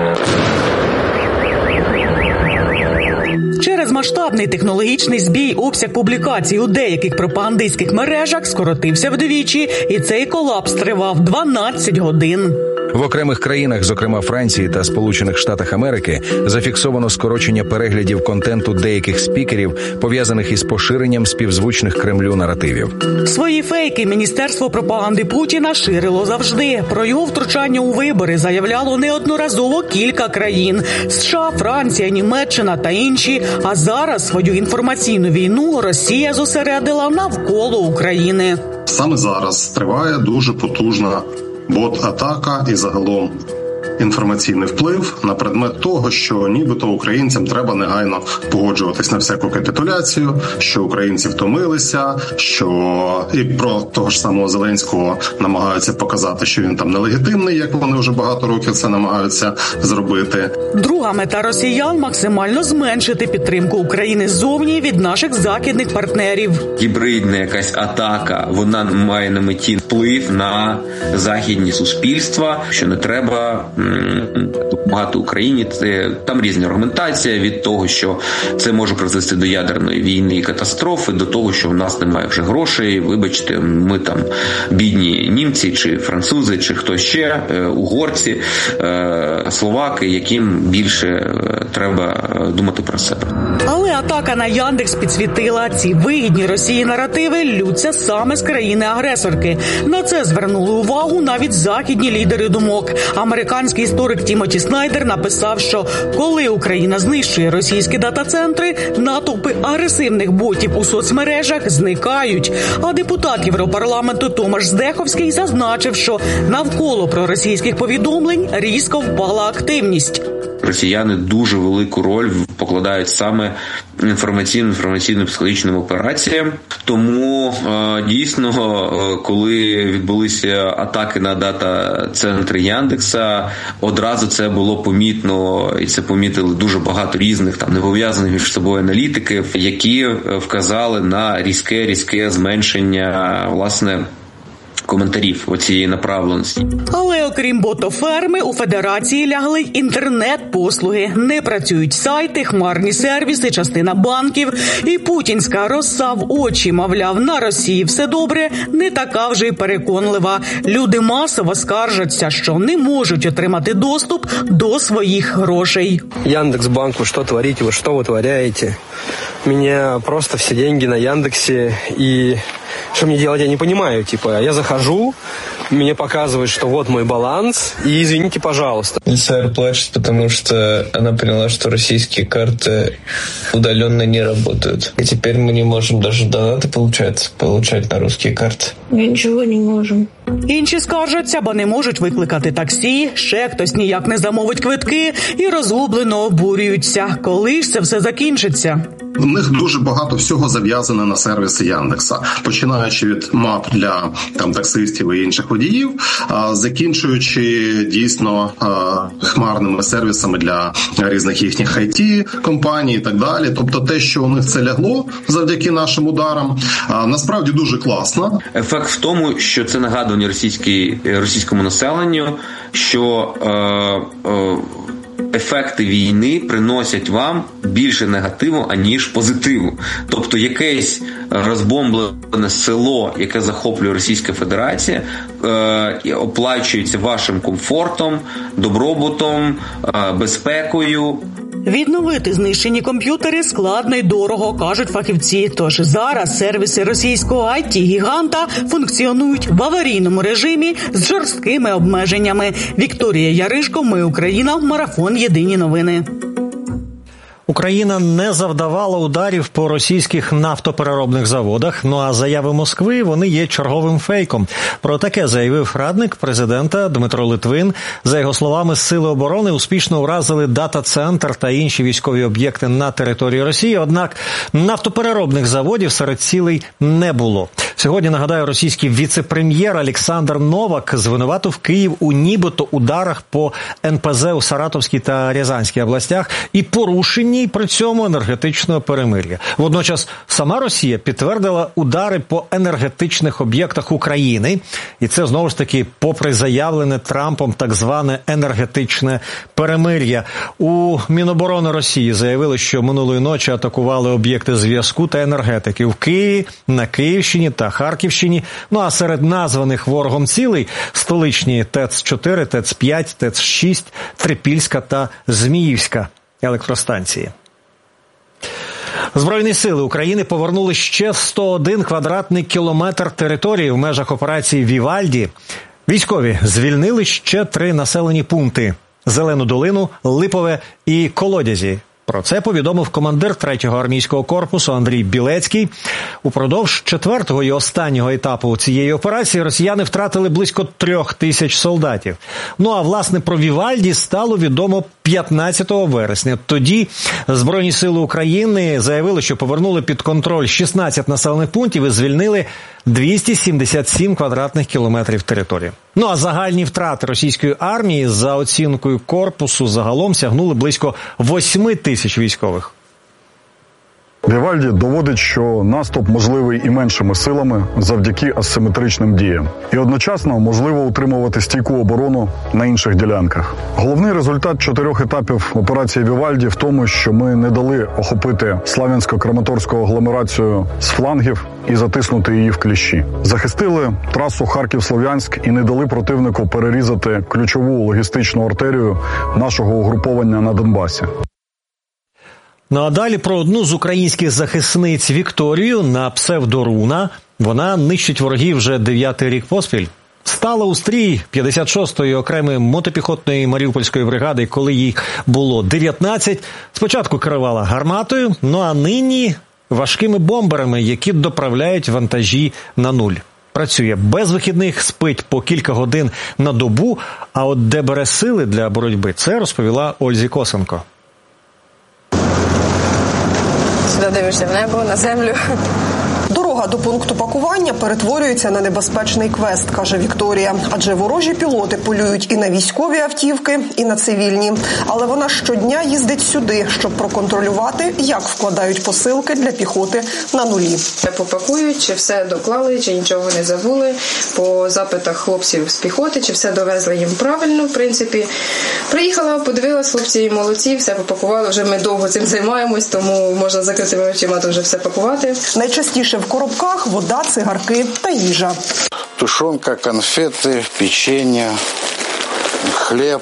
Через масштабний технологічний збій обсяг публікацій у деяких пропагандистських мережах скоротився вдвічі, і цей колапс тривав дванадцять годин. В окремих країнах, зокрема Франції та Сполучених Штатах Америки, зафіксовано скорочення переглядів контенту деяких спікерів, пов'язаних із поширенням співзвучних Кремлю наративів. Свої фейки Міністерство пропаганди Путіна ширило завжди. Про його втручання у вибори заявляло неодноразово кілька країн – США, Франція, Німеччина та інші. А зараз свою інформаційну війну Росія зосередила навколо України. Саме зараз триває дуже потужна бот-атака і загалом інформаційний вплив на предмет того, що нібито українцям треба негайно погоджуватись на всяку капітуляцію, що українці втомилися, що і про того ж самого Зеленського намагаються показати, що він там нелегітимний, як вони вже багато років це намагаються зробити. Друга мета росіян – максимально зменшити підтримку України ззовні від наших західних партнерів. Гібридна якась атака, вона має на меті вплив на західні суспільства, що не треба допомагати Україні. Це, там різні аргументації від того, що це може призвести до ядерної війни і катастрофи, до того, що в нас немає вже грошей, вибачте, ми там бідні німці, чи французи, чи хто ще, угорці, словаки, яким більше треба думати про себе. Але атака на Яндекс підсвітила, ці вигідні Росії наративи лються саме з країни-агресорки. На це звернули увагу навіть західні лідери думок. Американський історик Тімоті Снайдер написав, що коли Україна знищує російські дата-центри, натовпи агресивних ботів у соцмережах зникають. А депутат Європарламенту Томаш Здеховський зазначив, що навколо проросійських повідомлень різко впала активність. Росіяни дуже велику роль покладають саме інформаційно-інформаційно-психологічним операціям. Тому дійсно, коли відбулися атаки на дата-центри Яндекса, одразу це було помітно, і це помітили дуже багато різних там непов'язаних між собою аналітиків, які вказали на різке-різке зменшення, власне, коментарів оцієї направленості. Але окрім ботоферми, у Федерації лягли й інтернет-послуги. Не працюють сайти, хмарні сервіси, частина банків. І путінська роса в очі, мовляв, на Росії все добре, не така вже й переконлива. Люди масово скаржаться, що не можуть отримати доступ до своїх грошей. Яндекс.Банку, що творите, ви що витворяєте? У меня просто все деньги на Яндексе, и что мне делать, я не понимаю. Типа, я захожу, мне показывают, что вот мой баланс, и извините, пожалуйста. Сэр плачет, потому что она поняла, что российские карты удаленно не работают. И теперь мы не можем даже донаты, получается, получать на русские карты. Нічого не можемо. Інші скаржаться, бо не можуть викликати таксі, ще хтось ніяк не замовить квитки і розгублено обурюються. Коли ж це все закінчиться? В них дуже багато всього зав'язане на сервіси Яндекса, починаючи від мап для там таксистів і інших водіїв, а закінчуючи дійсно хмарними сервісами для різних їхніх ай ті-компаній і так далі. Тобто те, що у них це лягло завдяки нашим ударам, насправді дуже класно. Ефект в тому, що це нагадування російській, російському населенню, що е, е, ефекти війни приносять вам більше негативу, аніж позитиву. Тобто якесь розбомблене село, яке захоплює Російська Федерація, е, оплачується вашим комфортом, добробутом, е, безпекою. Відновити знищені комп'ютери складно й дорого, кажуть фахівці. Тож зараз сервіси російського ай ті-гіганта функціонують в аварійному режимі з жорсткими обмеженнями. Вікторія Яришко, Ми Україна, Марафон Єдині новини. Україна не завдавала ударів по російських нафтопереробних заводах, ну а заяви Москви, вони є черговим фейком. Про таке заявив радник президента Дмитро Литвин. За його словами, сили оборони успішно вразили дата-центр та інші військові об'єкти на території Росії, однак нафтопереробних заводів серед цілей не було. Сьогодні, нагадаю, російський віце-прем'єр Олександр Новак звинуватив Київ у нібито ударах по ен пе зе у Саратовській та Рязанській областях і порушенні при цьому енергетичного перемир'я. Водночас сама Росія підтвердила удари по енергетичних об'єктах України. І це, знову ж таки, попри заявлене Трампом так зване енергетичне перемир'я. У Міноборони Росії заявили, що минулої ночі атакували об'єкти зв'язку та енергетики в Києві, на Київщині та Харківщині. Ну а серед названих ворогом цілей столичні ТЕЦ чотири, ТЕЦ п'ять, ТЕЦ шість, Трипільська та Зміївська електростанції. Збройні сили України повернули ще сто один квадратний кілометр території в межах операції «Вівальді». Військові звільнили ще три населені пункти – Зелену долину, Липове і Колодязі. Про це повідомив командир третього армійського корпусу Андрій Білецький. Упродовж четвертого і останнього етапу цієї операції росіяни втратили близько трьох тисяч солдатів. Ну а власне про Вівальді стало відомо п'ятнадцятого вересня. Тоді Збройні сили України заявили, що повернули під контроль шістнадцять населених пунктів і звільнили двісті сімдесят сім квадратних кілометрів території. Ну а загальні втрати російської армії за оцінкою корпусу загалом сягнули близько восьми тисяч військових. Вівальді доводить, що наступ можливий і меншими силами завдяки асиметричним діям. І одночасно можливо утримувати стійку оборону на інших ділянках. Головний результат чотирьох етапів операції Вівальді в тому, що ми не дали охопити Слав'янсько-Краматорську агломерацію з флангів і затиснути її в кліщі. Захистили трасу Харків-Слов'янськ і не дали противнику перерізати ключову логістичну артерію нашого угруповання на Донбасі. Ну а далі про одну з українських захисниць Вікторію на псевдоруна. Вона нищить ворогів вже дев'ятий рік поспіль. Стала у стрій п'ятдесят шостої окремої мотопіхотної Маріупольської бригади, коли їй було дев'ятнадцять. Спочатку керувала гарматою, ну а нині важкими бомберами, які доправляють вантажі на нуль. Працює без вихідних, спить по кілька годин на добу, а от де бере сили для боротьби, це розповіла Ользі Косенко. Сюди дивишся в небо, на землю. Дорога Дорога до пункту пакування перетворюється на небезпечний квест, каже Вікторія. Адже ворожі пілоти полюють і на військові автівки, і на цивільні. Але вона щодня їздить сюди, щоб проконтролювати, як вкладають посилки для піхоти на нулі. Попакують, чи все доклали, чи нічого не забули. По запитах хлопців з піхоти, чи все довезли їм правильно, в принципі. Приїхала, подивилась, хлопці молодці, все попакували. Вже ми довго цим займаємось, тому можна закритими очима вже все пакувати. Найчастіше в коробках вода, цигарки та їжа. Тушонка, конфети, печення, хліб,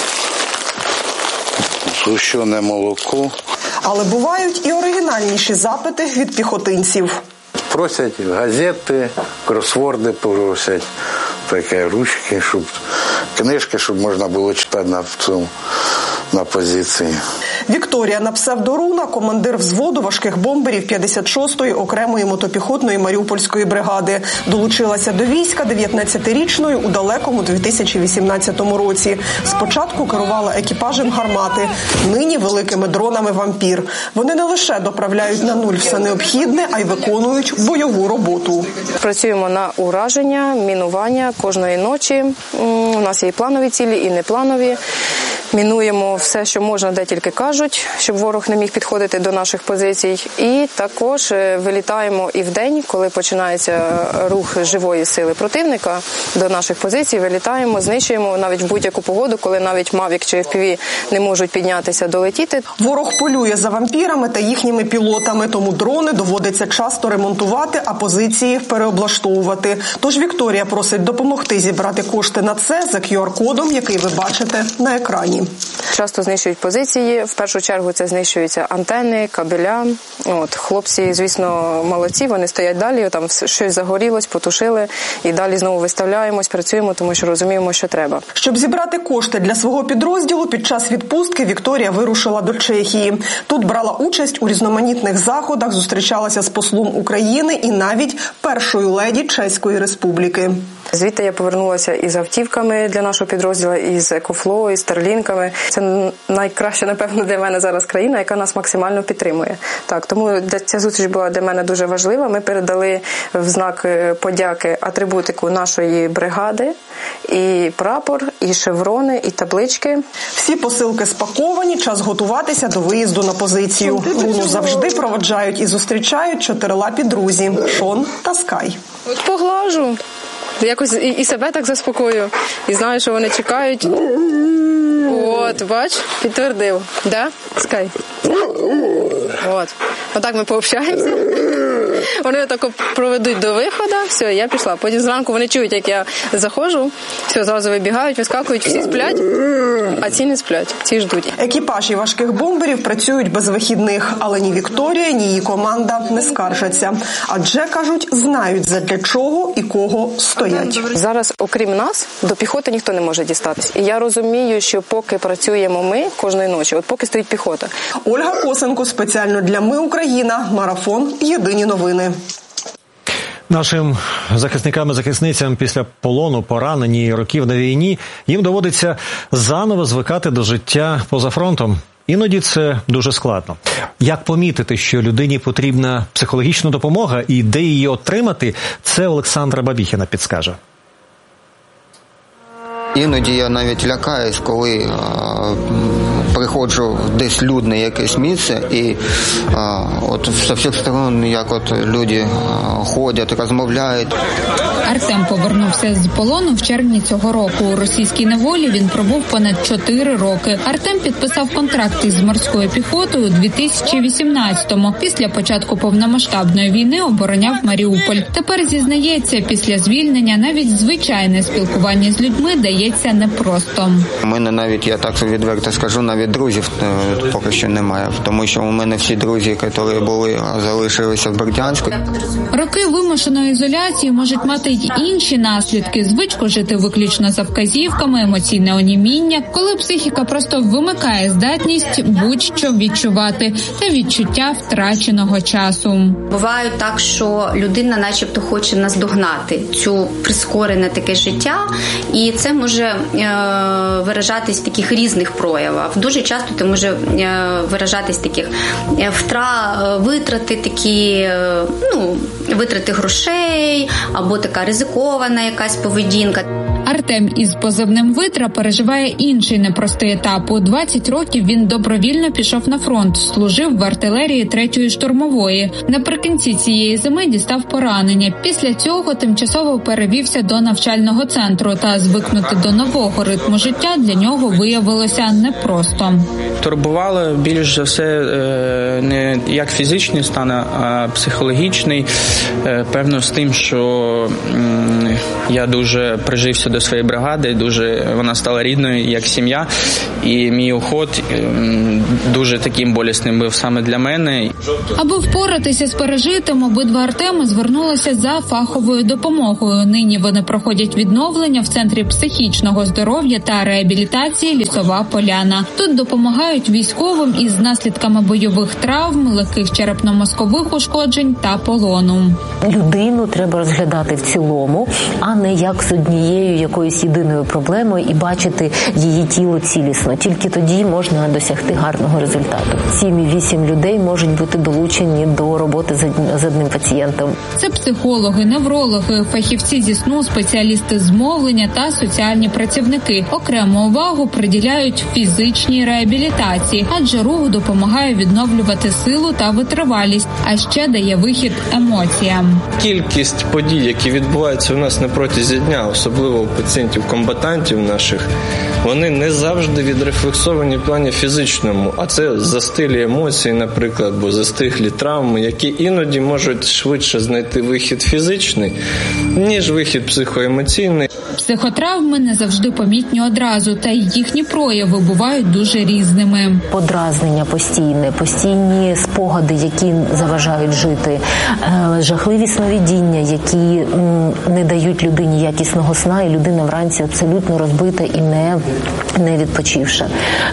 згущене молоко. Але бувають і оригінальніші запити від піхотинців. Просять газети, кросворди просять, такі ручки, щоб книжки, щоб можна було читати на цьому, на позиції. Вікторія на псевдоруна – командир взводу важких бомберів п'ятдесят шостої окремої мотопіхотної Маріупольської бригади. Долучилася до війська дев'ятнадцятирічною у далекому дві тисячі вісімнадцятому році. Спочатку керувала екіпажем гармати, нині великими дронами «Вампір». Вони не лише доправляють на нуль все необхідне, а й виконують бойову роботу. Працюємо на ураження, мінування кожної ночі. У нас є і планові цілі, і непланові. Мінуємо все, що можна, де тільки кажуть, щоб ворог не міг підходити до наших позицій. І також вилітаємо і вдень, коли починається рух живої сили противника до наших позицій, вилітаємо, знищуємо навіть в будь-яку погоду, коли навіть Мавік чи еф пі ві не можуть піднятися, долетіти. Ворог полює за вампірами та їхніми пілотами, тому дрони доводиться часто ремонтувати, а позиції переоблаштовувати. Тож Вікторія просить допомогти зібрати кошти на це за кю ар-кодом, який ви бачите на екрані. Часто знищують позиції, в першу чергу це знищуються антени, кабеля. От, хлопці, звісно, молодці, вони стоять далі, там щось загорілось, потушили і далі знову виставляємось, працюємо, тому що розуміємо, що треба. Щоб зібрати кошти для свого підрозділу, під час відпустки Вікторія вирушила до Чехії. Тут брала участь у різноманітних заходах, зустрічалася з послом України і навіть першою леді Чеської Республіки. Звідти я повернулася із автівками для нашого підрозділу, із Екофло, із Старлінками. Це найкраща, напевно, для мене зараз країна, яка нас максимально підтримує. Так, тому ця зустріч була для мене дуже важлива. Ми передали в знак подяки атрибутику нашої бригади, і прапор, і шеврони, і таблички. Всі посилки спаковані, час готуватися до виїзду на позицію. Руну завжди проводжають і зустрічають чотирилапі друзі – Шон та Скай. От поглажу. Якось і, і себе так заспокою. І знаю, що вони чекають. От, бач, підтвердив. Да? Скай. От. Отак ми пообщаємося. Вони отако проведуть до виходу, все, я пішла. Потім зранку вони чують, як я заходжу, все, зразу вибігають, вискакують, всі сплять, а ці не сплять, ці ждуть. Екіпажі важких бомберів працюють без вихідних, але ні Вікторія, ні її команда не скаржаться. Адже, кажуть, знають, задля чого і кого стоять. Зараз, окрім нас, до піхоти ніхто не може дістатись. І я розумію, що поки працюємо ми кожної ночі, от поки стоїть піхота. Ольга Косенко, спеціально для «Ми Україна», марафон «Єдині новини». Нашим захисникам і захисницям після полону, поранені років на війні, їм доводиться заново звикати до життя поза фронтом. Іноді це дуже складно. Як помітити, що людині потрібна психологічна допомога і де її отримати, це Олександра Бабіхіна підскаже. Іноді я навіть лякаюсь, коли а, приходжу в десь людне якесь місце і а, от з всіх сторон, як от люди а, ходять, розмовляють. Артем повернувся з полону в червні цього року. У російській неволі він пробув понад чотири роки. Артем підписав контракт із морською піхотою у дві тисячі вісімнадцятому. Після початку повномасштабної війни обороняв Маріуполь. Тепер зізнається, після звільнення навіть звичайне спілкування з людьми дається непросто. У мене навіть, я так відверто скажу, навіть друзів поки що немає. Тому що у мене всі друзі, які були, залишилися в Бердянську. Роки вимушеної ізоляції можуть мати й інші наслідки: звичку жити виключно за вказівками, емоційне оніміння, коли психіка просто вимикає здатність будь-що відчувати, та відчуття втраченого часу. Буває так, що людина начебто хоче наздогнати цю прискорене таке життя, і це може е, виражатись в таких різних проявах. Дуже часто це може е, виражатись в таких е, втра, витрати такі, е, ну, витрати грошей, або така ризикована якась поведінка. Артем із позивним «Витра» переживає інший непростий етап. У двадцять років він добровільно пішов на фронт, служив в артилерії третьої штурмової. Наприкінці цієї зими дістав поранення. Після цього тимчасово перевівся до навчального центру, та звикнути до нового ритму життя для нього виявилося непросто. Турбувало більш за все не як фізичний стан, а психологічний. Певно, з тим, що я дуже прижився до своєї бригади, дуже вона стала рідною, як сім'я, і мій уход дуже таким болісним був саме для мене. Аби впоратися з пережитим, обидва Артеми звернулися за фаховою допомогою. Нині вони проходять відновлення в Центрі психічного здоров'я та реабілітації «Лісова Поляна». Тут допомагають військовим із наслідками бойових травм, легких черепно-мозкових ушкоджень та полону. Людину треба розглядати в цілому, а не як з однією якоюсь єдиною проблемою і бачити її тіло цілісно. Тільки тоді можна досягти гарного результату. сім-вісім людей можуть бути долучені до роботи з одним пацієнтом. Це психологи, неврологи, фахівці зі сну, спеціалісти з мовлення та соціальні працівники. Окрему увагу приділяють фізичній реабілітації, адже рух допомагає відновлювати силу та витривалість, а ще дає вихід емоціям. Кількість подій, які відбуваються у нас на протязі дня, особливо у пацієнтів-комбатантів наших, вони не завжди відрефлексовані в плані фізичному, а це застилі емоції, наприклад, або застиглі травми, які іноді можуть швидше знайти вихід фізичний, ніж вихід психоемоційний. Психотравми не завжди помітні одразу, та й їхні прояви бувають дуже різними. Подразнення постійне, постійні спогади, які заважають жити, жахливі сновидіння, які не дають людині якісного сна, і людина вранці абсолютно розбита і не, не відпочивша.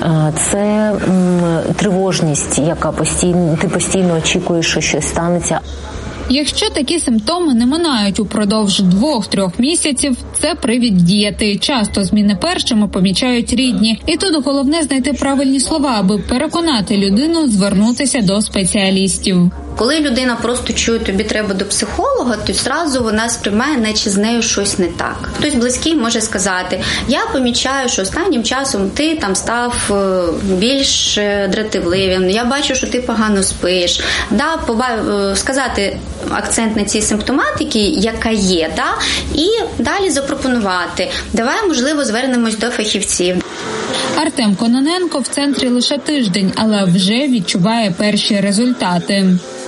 Це м, тривожність, яка постійно, ти постійно очікуєш, що щось станеться. Якщо такі симптоми не минають упродовж двох-трьох місяців, це привід діяти. Часто зміни першими помічають рідні. І тут головне знайти правильні слова, аби переконати людину звернутися до спеціалістів. Коли людина просто чує, тобі треба до психолога, то зразу вона сприймає, наче з нею щось не так. Хтось близький може сказати, я помічаю, що останнім часом ти там став більш дратівливим, я бачу, що ти погано спиш. Да, поба- сказати акцент на цій симптоматиці, яка є, да, і далі запропонувати. Давай, можливо, звернемось до фахівців. Артем Кононенко в центрі лише тиждень, але вже відчуває перші результати.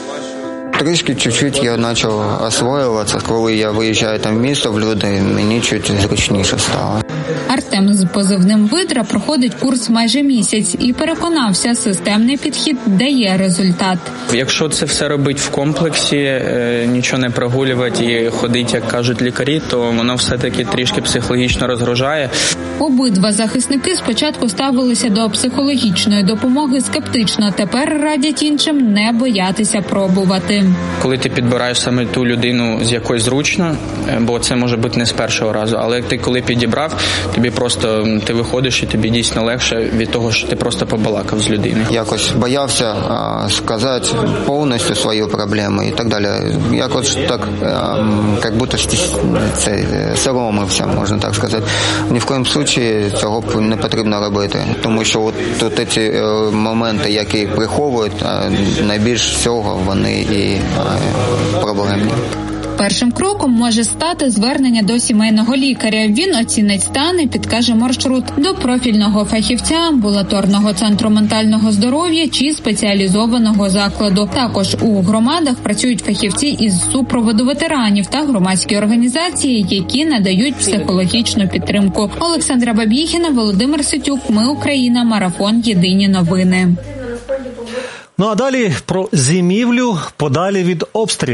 Трішки чуть-чуть я почав освоюватися, коли я виїжджаю там в місто, в люди, мені чуть зручніше стало. Артем з позивним «Витра» проходить курс майже місяць і переконався, системний підхід дає результат. Якщо це все робити в комплексі, нічого не прогулювати і ходити, як кажуть лікарі, то воно все-таки трішки психологічно розгружає. Обидва захисники спочатку ставилися до психологічної допомоги скептично, тепер радять іншим не боятися пробувати. Коли ти підбираєш саме ту людину, з якою зручно, бо це може бути не з першого разу, але ти коли підібрав, тобі просто, ти виходиш і тобі дійсно легше від того, що ти просто побалакав з людиною. Якось боявся а, сказати повністю свою проблему і так далі. Якось так, а, як будто це соромився, можна так сказати. Ні в коєму випадку цього не потрібно робити, тому що от тут ці моменти, які приховують, найбільш всього вони і проблемні. Першим кроком може стати звернення до сімейного лікаря. Він оцінить стан і підкаже маршрут до профільного фахівця, амбулаторного центру ментального здоров'я чи спеціалізованого закладу. Також у громадах працюють фахівці із супроводу ветеранів та громадські організації, які надають психологічну підтримку. Олександра Бабіхіна, Володимир Ситюк, Ми Україна, Марафон, Єдині новини. Ну а далі про зимівлю подалі від обстрілів.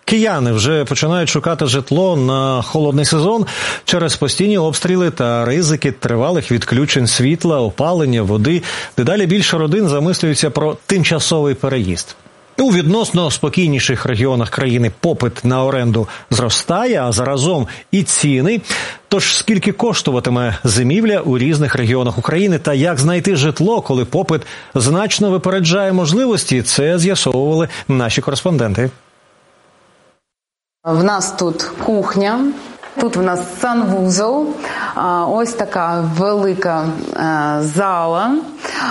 Кияни вже починають шукати житло на холодний сезон через постійні обстріли та ризики тривалих відключень світла, опалення, води. Дедалі більше родин замислюються про тимчасовий переїзд. У відносно спокійніших регіонах країни попит на оренду зростає, а заразом і ціни. Тож скільки коштуватиме зимівля у різних регіонах України та як знайти житло, коли попит значно випереджає можливості, це з'ясовували наші кореспонденти. В нас тут кухня, тут в нас санвузол, ось така велика зала,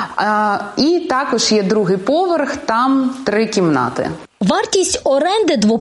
і також є другий поверх, там три кімнати. Вартість оренди